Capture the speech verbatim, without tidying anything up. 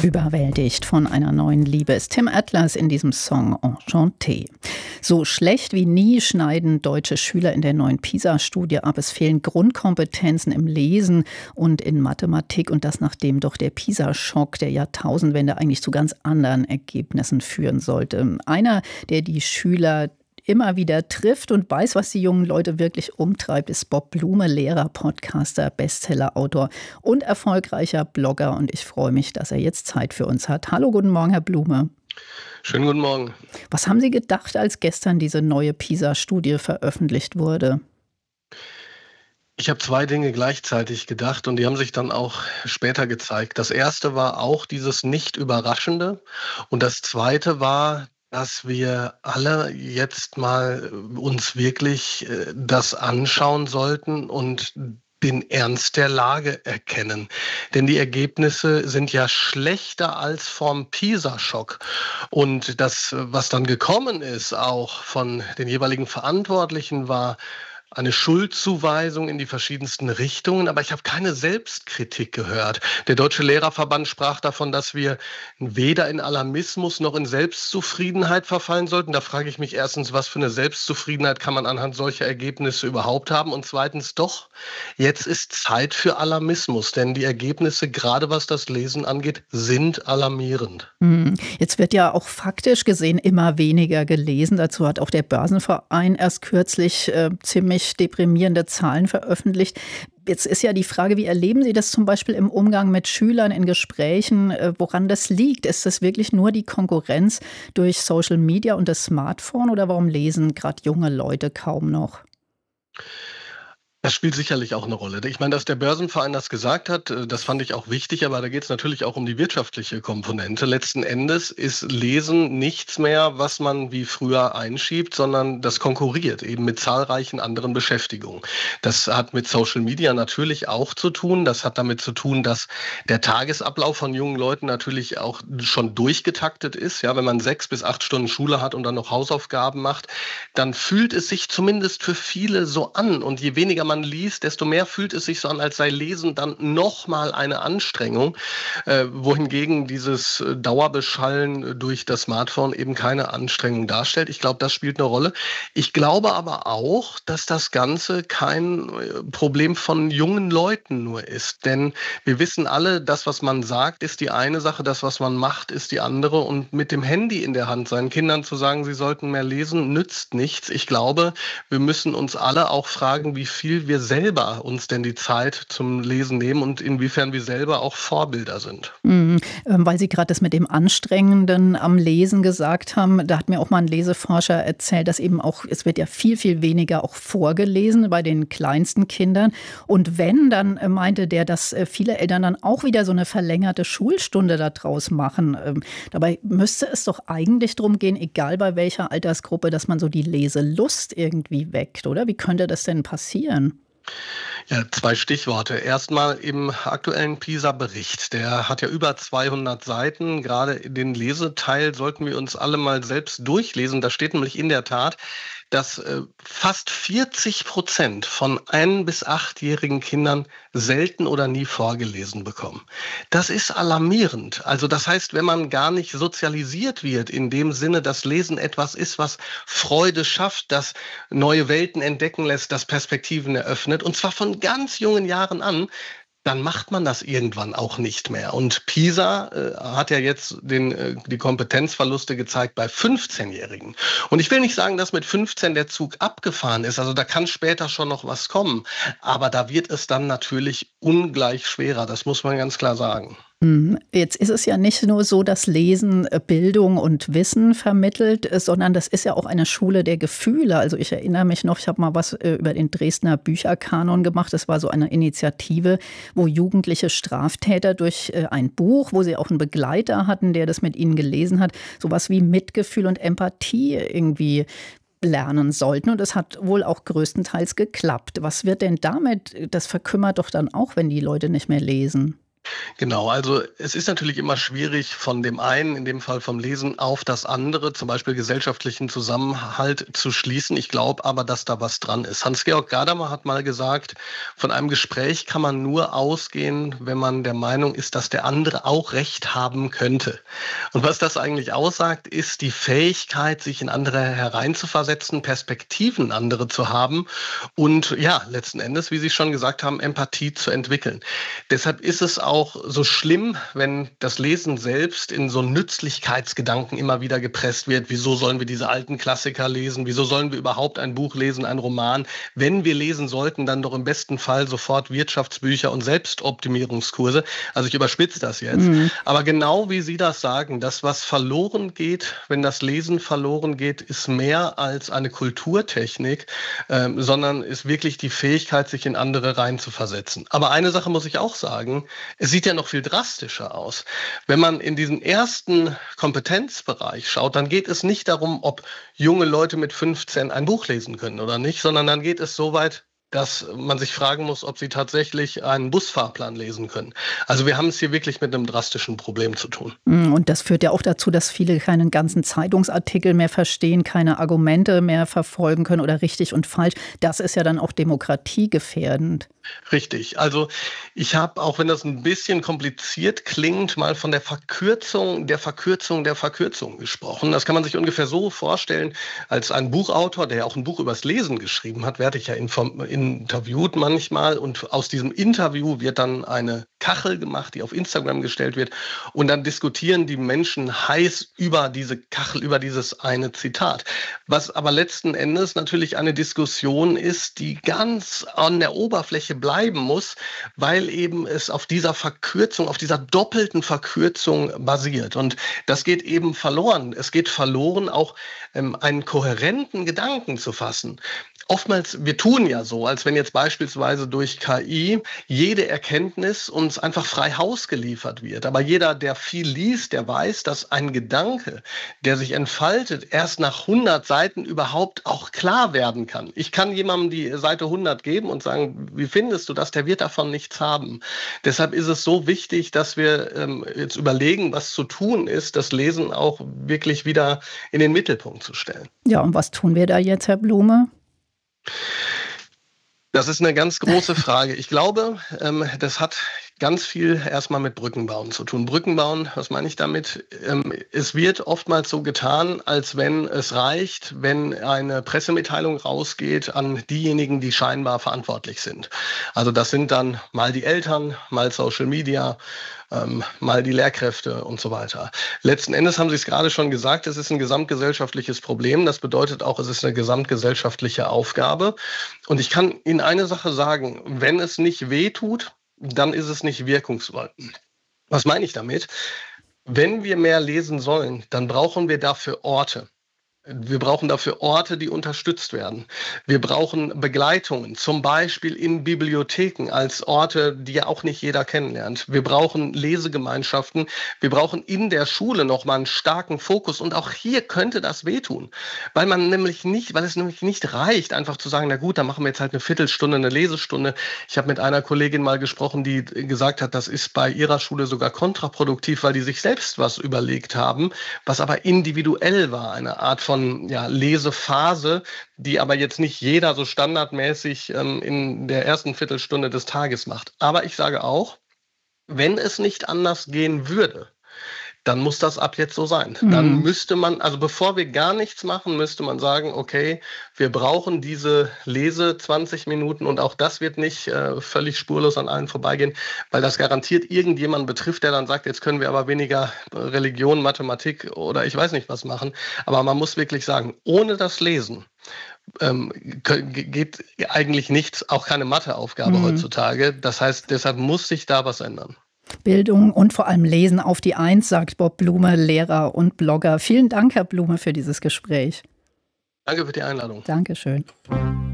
Überwältigt von einer neuen Liebe ist Tim Atlas in diesem Song Enchanté. So schlecht wie nie schneiden deutsche Schüler in der neuen PISA-Studie ab. Es fehlen Grundkompetenzen im Lesen und in Mathematik. Und das nachdem doch der PISA-Schock der Jahrtausendwende eigentlich zu ganz anderen Ergebnissen führen sollte. Einer, der die Schüler immer wieder trifft und weiß, was die jungen Leute wirklich umtreibt, ist Bob Blume, Lehrer, Podcaster, Bestseller-Autor und erfolgreicher Blogger. Und ich freue mich, dass er jetzt Zeit für uns hat. Hallo, guten Morgen, Herr Blume. Schönen guten Morgen. Was haben Sie gedacht, als gestern diese neue PISA-Studie veröffentlicht wurde? Ich habe zwei Dinge gleichzeitig gedacht und die haben sich dann auch später gezeigt. Das erste war auch dieses Nicht-Überraschende und das zweite war, dass wir alle jetzt mal uns wirklich äh, das anschauen sollten und den Ernst der Lage erkennen. Denn die Ergebnisse sind ja schlechter als vom PISA-Schock. Und das, was dann gekommen ist, auch von den jeweiligen Verantwortlichen, war eine Schuldzuweisung in die verschiedensten Richtungen, aber ich habe keine Selbstkritik gehört. Der Deutsche Lehrerverband sprach davon, dass wir weder in Alarmismus noch in Selbstzufriedenheit verfallen sollten. Da frage ich mich erstens, was für eine Selbstzufriedenheit kann man anhand solcher Ergebnisse überhaupt haben? Und zweitens doch, jetzt ist Zeit für Alarmismus, denn die Ergebnisse, gerade was das Lesen angeht, sind alarmierend. Jetzt wird ja auch faktisch gesehen immer weniger gelesen. Dazu hat auch der Börsenverein erst kürzlich äh, ziemlich deprimierende Zahlen veröffentlicht. Jetzt ist ja die Frage, wie erleben Sie das zum Beispiel im Umgang mit Schülern, in Gesprächen, woran das liegt? Ist das wirklich nur die Konkurrenz durch Social Media und das Smartphone oder warum lesen gerade junge Leute kaum noch? Das spielt sicherlich auch eine Rolle. Ich meine, dass der Börsenverein das gesagt hat, das fand ich auch wichtig, aber da geht es natürlich auch um die wirtschaftliche Komponente. Letzten Endes ist Lesen nichts mehr, was man wie früher einschiebt, sondern das konkurriert eben mit zahlreichen anderen Beschäftigungen. Das hat mit Social Media natürlich auch zu tun. Das hat damit zu tun, dass der Tagesablauf von jungen Leuten natürlich auch schon durchgetaktet ist. Ja, wenn man sechs bis acht Stunden Schule hat und dann noch Hausaufgaben macht, dann fühlt es sich zumindest für viele so an. Und je weniger man man liest, desto mehr fühlt es sich so an, als sei Lesen dann nochmal eine Anstrengung, äh, wohingegen dieses Dauerbeschallen durch das Smartphone eben keine Anstrengung darstellt. Ich glaube, das spielt eine Rolle. Ich glaube aber auch, dass das Ganze kein Problem von jungen Leuten nur ist, denn wir wissen alle, das, was man sagt, ist die eine Sache, das, was man macht, ist die andere und mit dem Handy in der Hand seinen Kindern zu sagen, sie sollten mehr lesen, nützt nichts. Ich glaube, wir müssen uns alle auch fragen, wie viel wir selber uns denn die Zeit zum Lesen nehmen und inwiefern wir selber auch Vorbilder sind. Mhm. Weil Sie gerade das mit dem Anstrengenden am Lesen gesagt haben, da hat mir auch mal ein Leseforscher erzählt, dass eben auch, es wird ja viel, viel weniger auch vorgelesen bei den kleinsten Kindern. Und wenn, dann meinte der, dass viele Eltern dann auch wieder so eine verlängerte Schulstunde daraus machen. Dabei müsste es doch eigentlich darum gehen, egal bei welcher Altersgruppe, dass man so die Leselust irgendwie weckt, oder? Wie könnte das denn passieren? Ja, zwei Stichworte. Erstmal im aktuellen PISA-Bericht. Der hat ja über zweihundert Seiten. Gerade den Leseteil sollten wir uns alle mal selbst durchlesen. Da steht nämlich in der Tat, dass äh, fast vierzig Prozent von ein- bis achtjährigen Kindern selten oder nie vorgelesen bekommen. Das ist alarmierend. Also das heißt, wenn man gar nicht sozialisiert wird, in dem Sinne, dass Lesen etwas ist, was Freude schafft, das neue Welten entdecken lässt, das Perspektiven eröffnet, und zwar von ganz jungen Jahren an, dann macht man das irgendwann auch nicht mehr. Und PISA äh, hat ja jetzt den, äh, die Kompetenzverluste gezeigt bei fünfzehnjährigen. Und ich will nicht sagen, dass mit fünfzehn der Zug abgefahren ist. Also da kann später schon noch was kommen. Aber da wird es dann natürlich ungleich schwerer. Das muss man ganz klar sagen. Jetzt ist es ja nicht nur so, dass Lesen Bildung und Wissen vermittelt, sondern das ist ja auch eine Schule der Gefühle. Also ich erinnere mich noch, ich habe mal was über den Dresdner Bücherkanon gemacht. Das war so eine Initiative, wo jugendliche Straftäter durch ein Buch, wo sie auch einen Begleiter hatten, der das mit ihnen gelesen hat, sowas wie Mitgefühl und Empathie irgendwie lernen sollten. Und es hat wohl auch größtenteils geklappt. Was wird denn damit? Das verkümmert doch dann auch, wenn die Leute nicht mehr lesen. Genau, also es ist natürlich immer schwierig, von dem einen, in dem Fall vom Lesen, auf das andere, zum Beispiel gesellschaftlichen Zusammenhalt zu schließen. Ich glaube aber, dass da was dran ist. Hans-Georg Gadamer hat mal gesagt, von einem Gespräch kann man nur ausgehen, wenn man der Meinung ist, dass der andere auch Recht haben könnte. Und was das eigentlich aussagt, ist die Fähigkeit, sich in andere hereinzuversetzen, Perspektiven andere zu haben und ja, letzten Endes, wie Sie schon gesagt haben, Empathie zu entwickeln. Deshalb ist es auch auch so schlimm, wenn das Lesen selbst in so einen Nützlichkeitsgedanken immer wieder gepresst wird. Wieso sollen wir diese alten Klassiker lesen? Wieso sollen wir überhaupt ein Buch lesen, ein Roman? Wenn wir lesen sollten, dann doch im besten Fall sofort Wirtschaftsbücher und Selbstoptimierungskurse. Also ich überspitze das jetzt. Mhm. Aber genau wie Sie das sagen, das, was verloren geht, wenn das Lesen verloren geht, ist mehr als eine Kulturtechnik, ähm, sondern ist wirklich die Fähigkeit, sich in andere reinzuversetzen. Aber eine Sache muss ich auch sagen, es sieht ja noch viel drastischer aus. Wenn man in diesen ersten Kompetenzbereich schaut, dann geht es nicht darum, ob junge Leute mit fünfzehn ein Buch lesen können oder nicht, sondern dann geht es so weit, dass man sich fragen muss, ob sie tatsächlich einen Busfahrplan lesen können. Also wir haben es hier wirklich mit einem drastischen Problem zu tun. Und das führt ja auch dazu, dass viele keinen ganzen Zeitungsartikel mehr verstehen, keine Argumente mehr verfolgen können oder richtig und falsch. Das ist ja dann auch demokratiegefährdend. Richtig. Also ich habe, auch wenn das ein bisschen kompliziert klingt, mal von der Verkürzung, der Verkürzung, der Verkürzung gesprochen. Das kann man sich ungefähr so vorstellen, als ein Buchautor, der ja auch ein Buch übers Lesen geschrieben hat, werde ich ja inform- interviewt manchmal, und aus diesem Interview wird dann eine Kachel gemacht, die auf Instagram gestellt wird, und dann diskutieren die Menschen heiß über diese Kachel, über dieses eine Zitat. Was aber letzten Endes natürlich eine Diskussion ist, die ganz an der Oberfläche bleiben muss, weil eben es auf dieser Verkürzung, auf dieser doppelten Verkürzung basiert. Und das geht eben verloren. Es geht verloren, auch ähm, einen kohärenten Gedanken zu fassen. Oftmals, wir tun ja so, als wenn jetzt beispielsweise durch K I jede Erkenntnis uns einfach frei Haus geliefert wird. Aber jeder, der viel liest, der weiß, dass ein Gedanke, der sich entfaltet, erst nach hundert Seiten überhaupt auch klar werden kann. Ich kann jemandem die Seite hundert geben und sagen, wie findest du das? Der wird davon nichts haben. Deshalb ist es so wichtig, dass wir ähm, jetzt überlegen, was zu tun ist, das Lesen auch wirklich wieder in den Mittelpunkt zu stellen. Ja, und was tun wir da jetzt, Herr Blume? Das ist eine ganz große Frage. Ich glaube, ähm, das hat ganz viel erstmal mit Brückenbauen zu tun. Brückenbauen, was meine ich damit? Ähm, es wird oftmals so getan, als wenn es reicht, wenn eine Pressemitteilung rausgeht an diejenigen, die scheinbar verantwortlich sind. Also das sind dann mal die Eltern, mal Social Media, ähm, mal die Lehrkräfte und so weiter. Letzten Endes haben Sie es gerade schon gesagt, es ist ein gesamtgesellschaftliches Problem. Das bedeutet auch, es ist eine gesamtgesellschaftliche Aufgabe. Und ich kann Ihnen eine Sache sagen, wenn es nicht wehtut, dann ist es nicht wirkungsvoll. Was meine ich damit? Wenn wir mehr lesen sollen, dann brauchen wir dafür Orte. Wir brauchen dafür Orte, die unterstützt werden. Wir brauchen Begleitungen, zum Beispiel in Bibliotheken als Orte, die ja auch nicht jeder kennenlernt. Wir brauchen Lesegemeinschaften. Wir brauchen in der Schule nochmal einen starken Fokus. Und auch hier könnte das wehtun, weil man nämlich nicht, weil es nämlich nicht reicht, einfach zu sagen, na gut, dann machen wir jetzt halt eine Viertelstunde, eine Lesestunde. Ich habe mit einer Kollegin mal gesprochen, die gesagt hat, das ist bei ihrer Schule sogar kontraproduktiv, weil die sich selbst was überlegt haben, was aber individuell war, eine Art von von ja, Lesephase, die aber jetzt nicht jeder so standardmäßig ähm, in der ersten Viertelstunde des Tages macht. Aber ich sage auch, wenn es nicht anders gehen würde, dann muss das ab jetzt so sein. Mhm. Dann müsste man, also bevor wir gar nichts machen, müsste man sagen, okay, wir brauchen diese Lese zwanzig Minuten, und auch das wird nicht äh, völlig spurlos an allen vorbeigehen, weil das garantiert irgendjemanden betrifft, der dann sagt, jetzt können wir aber weniger Religion, Mathematik oder ich weiß nicht was machen. Aber man muss wirklich sagen, ohne das Lesen ähm, geht eigentlich nichts, auch keine Matheaufgabe mhm. heutzutage. Das heißt, deshalb muss sich da was ändern. Bildung und vor allem Lesen auf die Eins, sagt Bob Blume, Lehrer und Blogger. Vielen Dank, Herr Blume, für dieses Gespräch. Danke für die Einladung. Dankeschön.